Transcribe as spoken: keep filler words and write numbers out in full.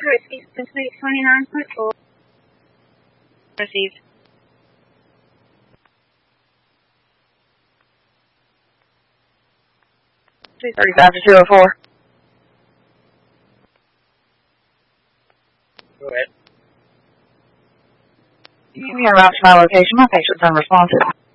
Whiskey, Suite twenty-nine point four. Received. thirty-five to two oh four. Go ahead. You can arrive to my location. My patient's unresponsive.